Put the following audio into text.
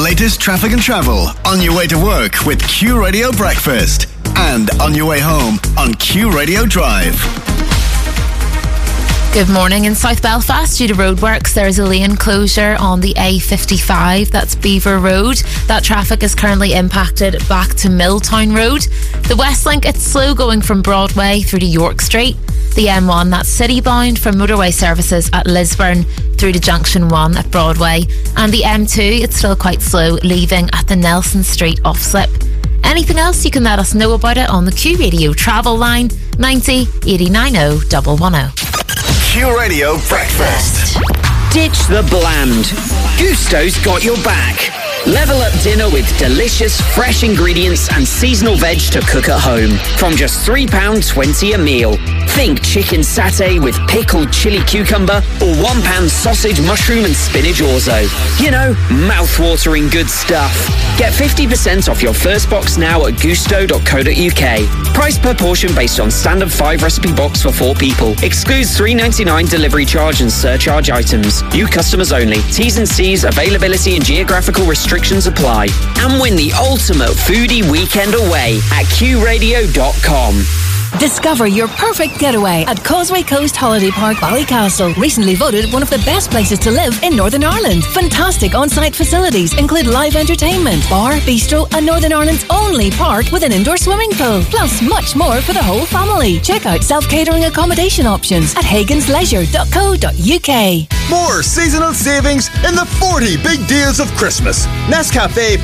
latest traffic and travel on your way to work with Q Radio Breakfast and on your way home on Q Radio Drive. Good morning. In South Belfast, due to roadworks, there is a lane closure on the A55. That's Beaver Road. That traffic is currently impacted back to Milltown Road. The Westlink, it's slow going from Broadway through to York Street. The M1, that's city-bound from motorway services at Lisburn through to Junction 1 at Broadway. And the M2, it's still quite slow, leaving at the Nelson Street off-slip. Anything else, you can let us know about it on the Q Radio travel line 90 89 110. Q Radio Breakfast. Ditch the bland. Gusto's got your back. Level up dinner with delicious, fresh ingredients and seasonal veg to cook at home. From just £3.20 a meal. Think chicken satay with pickled chili cucumber or £1 sausage, mushroom and spinach orzo. You know, mouth-watering good stuff. Get 50% off your first box now at gusto.co.uk. Price per portion based on standard 5 recipe box for 4 people. Excludes $3.99 delivery charge and surcharge items. New customers only. T's and C's, availability and geographical restrictions apply. And win the ultimate foodie weekend away at qradio.com. Discover your perfect getaway at Causeway Coast Holiday Park, Ballycastle. Recently voted one of the best places to live in Northern Ireland. Fantastic on-site facilities include live entertainment, bar, bistro and Northern Ireland's only park with an indoor swimming pool. Plus much more for the whole family. Check out self-catering accommodation options at hagansleisure.co.uk. More seasonal savings in the 40 big deals of Christmas. Nescafe